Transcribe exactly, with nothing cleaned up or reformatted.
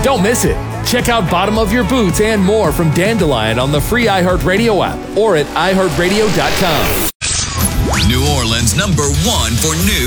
Don't miss it. Check out Bottom of Your Boots and more from Dandelion on the free iHeartRadio app or at i heart radio dot com. New Orleans number one for news.